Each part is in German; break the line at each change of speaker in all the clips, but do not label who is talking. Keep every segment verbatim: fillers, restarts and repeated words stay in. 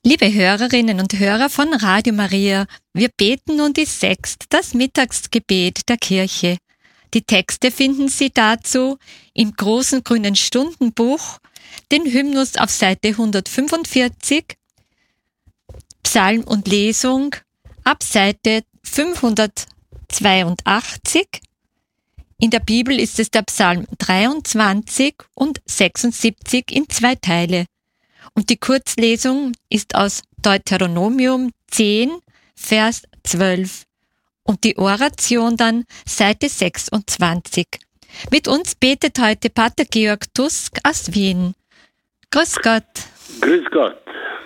Liebe Hörerinnen und Hörer von Radio Maria, wir beten nun die Sext, das Mittagsgebet der Kirche. Die Texte finden Sie dazu im großen grünen Stundenbuch, den Hymnus auf Seite hundertfünfundvierzig, Psalm und Lesung ab Seite fünfhundertzweiundachtzig. In der Bibel ist es der Psalm dreiundzwanzig und sechsundsiebzig in zwei Teile. Und die Kurzlesung ist aus Deuteronomium zehn, Vers zwölf. Und die Oration dann Seite sechsundzwanzig. Mit uns betet heute Pater Georg Tusk aus Wien. Grüß Gott.
Grüß Gott.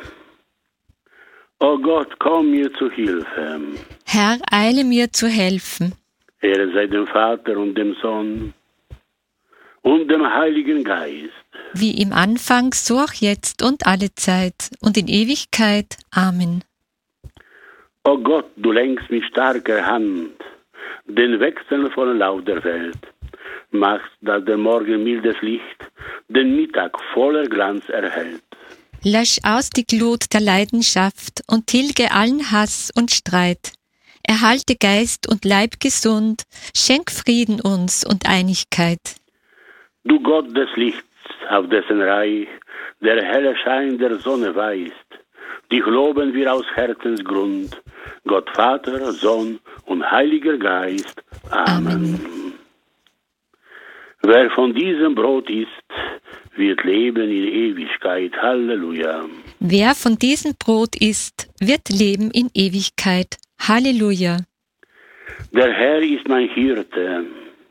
O Gott, komm mir zu Hilfe.
Herr, eile mir zu helfen.
Ehre sei dem Vater und dem Sohn und dem Heiligen Geist.
Wie im Anfang, so auch jetzt und alle Zeit und in Ewigkeit. Amen.
O Gott, du lenkst mit starker Hand den wechselvollen Lauf der Welt, machst, dass der Morgen mildes Licht den Mittag voller Glanz erhält.
Lösch aus die Glut der Leidenschaft und tilge allen Hass und Streit. Erhalte Geist und Leib gesund, schenk Frieden uns und Einigkeit.
Du Gott des Lichts, auf dessen Reich der helle Schein der Sonne weist, dich loben wir aus Herzensgrund, Gott Vater, Sohn und Heiliger Geist. Amen. Amen. Wer von diesem Brot isst, wird leben in Ewigkeit. Halleluja.
Wer von diesem Brot isst, wird leben in Ewigkeit. Halleluja.
Der Herr ist mein Hirte.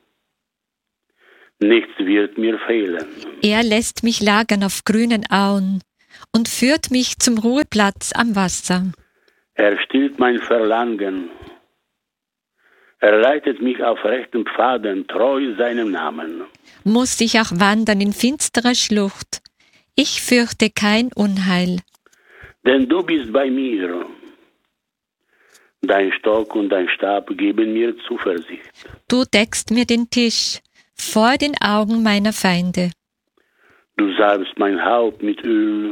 Nichts wird mir fehlen.
Er lässt mich lagern auf grünen Auen und führt mich zum Ruheplatz am Wasser.
Er stillt mein Verlangen. Er leitet mich auf rechten Pfaden, treu seinem Namen.
Muss ich auch wandern in finsterer Schlucht, ich fürchte kein Unheil.
Denn du bist bei mir. Dein Stock und dein Stab geben mir Zuversicht.
Du deckst mir den Tisch vor den Augen meiner Feinde.
Du salbst mein Haupt mit Öl.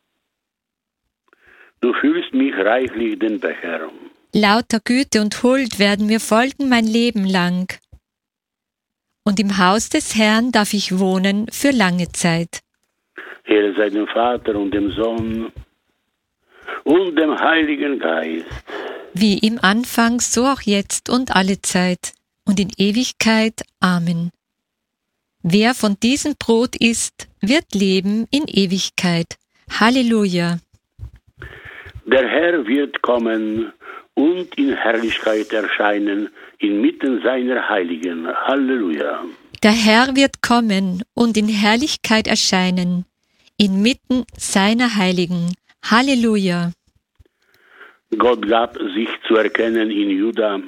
Du füllst mich reichlich den Becher.
Lauter Güte und Huld werden mir folgen mein Leben lang. Und im Haus des Herrn darf ich wohnen für lange Zeit.
Ehre sei dem Vater und dem Sohn und dem Heiligen Geist.
Wie im Anfang, so auch jetzt und alle Zeit und in Ewigkeit. Amen. Wer von diesem Brot isst, wird leben in Ewigkeit. Halleluja.
Der Herr wird kommen und in Herrlichkeit erscheinen inmitten seiner Heiligen. Halleluja.
Der Herr wird kommen und in Herrlichkeit erscheinen inmitten seiner Heiligen. Halleluja.
Gott gab sich zu erkennen in Juda.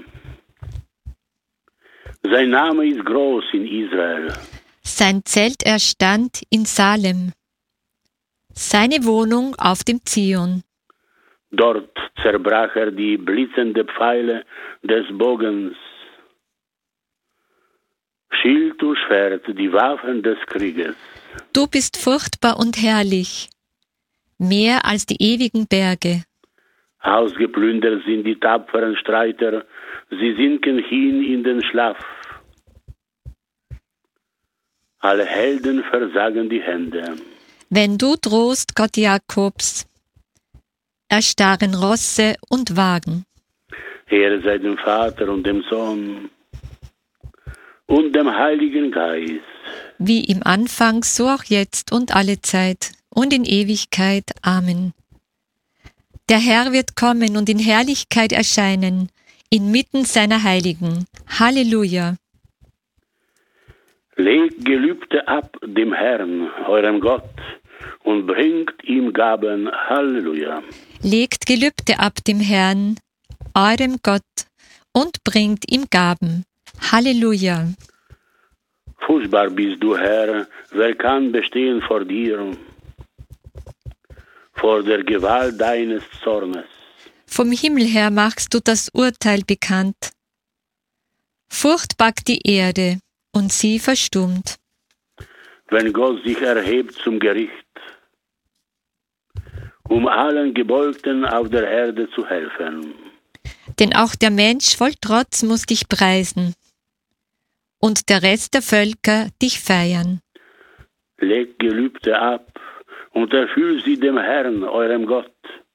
Sein Name ist groß in Israel.
Sein Zelt erstand in Salem. Seine Wohnung auf dem Zion.
Dort zerbrach er die blitzende Pfeile des Bogens. Schild und Schwert, die Waffen des Krieges.
Du bist furchtbar und herrlich, mehr als die ewigen Berge.
Ausgeplündert sind die tapferen Streiter, sie sinken hin in den Schlaf. Alle Helden versagen die Hände.
Wenn du drohst, Gott Jakobs, erstarren Rosse und Wagen.
Ehre sei dem Vater und dem Sohn und dem Heiligen Geist.
Wie im Anfang, so auch jetzt und alle Zeit und in Ewigkeit. Amen. Der Herr wird kommen und in Herrlichkeit erscheinen, inmitten seiner Heiligen. Halleluja.
Legt Gelübde ab dem Herrn, eurem Gott, und bringt ihm Gaben. Halleluja.
Legt Gelübde ab dem Herrn, eurem Gott, und bringt ihm Gaben. Halleluja.
Furchtbar bist du, Herr, wer kann bestehen vor dir, vor der Gewalt deines Zornes?
Vom Himmel her machst du das Urteil bekannt. Furcht packt die Erde, und sie verstummt.
Wenn Gott sich erhebt zum Gericht um allen Gebeugten auf der Erde zu helfen.
Denn auch der Mensch voll Trotz muss dich preisen und der Rest der Völker dich feiern.
Legt Gelübde ab und erfüllt sie dem Herrn, eurem Gott.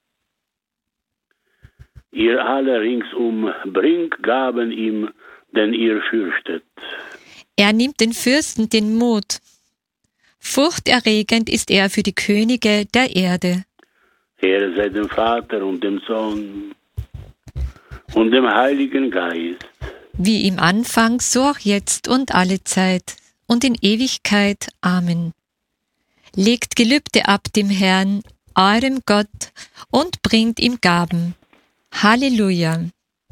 Ihr alle ringsum bringt Gaben ihm, denn ihr fürchtet.
Er nimmt den Fürsten den Mut. Furchterregend ist er für die Könige der Erde.
Ehre sei dem Vater und dem Sohn und dem Heiligen Geist.
Wie im Anfang, so auch jetzt und alle Zeit und in Ewigkeit. Amen. Legt Gelübde ab dem Herrn, eurem Gott, und bringt ihm Gaben. Halleluja.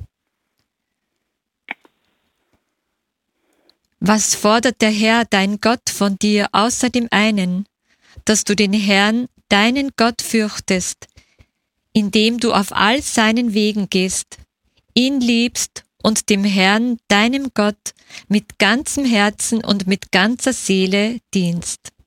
Was fordert der Herr, dein Gott, von dir, außer dem einen, dass du den Herrn, deinen Gott, fürchtest, indem du auf all seinen Wegen gehst, ihn liebst und dem Herrn, deinem Gott, mit ganzem Herzen und mit ganzer Seele dienst.